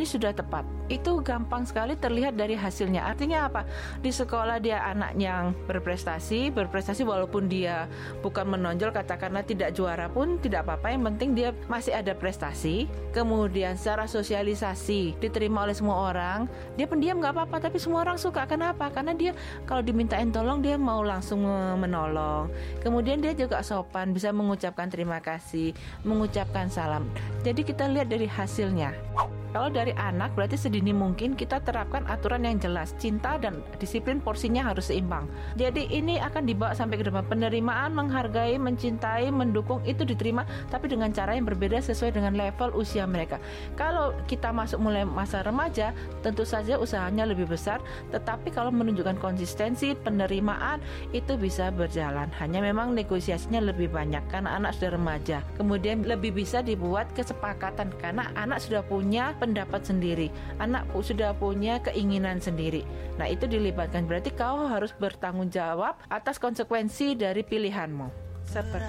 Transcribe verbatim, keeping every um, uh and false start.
ini sudah tepat. Itu gampang sekali terlihat dari hasilnya. Artinya apa? Di sekolah dia anak yang berprestasi, berprestasi walaupun dia bukan menonjol, katakanlah tidak juara pun tidak apa-apa, yang penting dia masih ada prestasi. Kemudian secara sosialisasi diterima oleh semua orang, dia pendiam nggak apa-apa, tapi semua orang suka. Kenapa? Karena dia kalau dimintain tolong dia mau langsung menolong. Kemudian dia juga sopan, bisa mengucapkan terima kasih, mengucapkan salam. Jadi kita lihat dari hasilnya. Kalau dari anak berarti sedini mungkin kita terapkan aturan yang jelas, cinta dan disiplin porsinya harus seimbang. Jadi ini akan dibawa sampai ke depan. Penerimaan, menghargai, mencintai, mendukung itu diterima, tapi dengan cara yang berbeda sesuai dengan level usia mereka. Kalau kita masuk mulai masa remaja, tentu saja usahanya lebih besar, tetapi kalau menunjukkan konsistensi, penerimaan itu bisa berjalan. Hanya memang negosiasinya lebih banyak karena anak sudah remaja. Kemudian lebih bisa dibuat kesepakatan karena anak sudah punya pendapat sendiri, anak sudah punya keinginan sendiri. Nah, itu dilibatkan, berarti kau harus bertanggung jawab atas konsekuensi dari pilihanmu. Seperti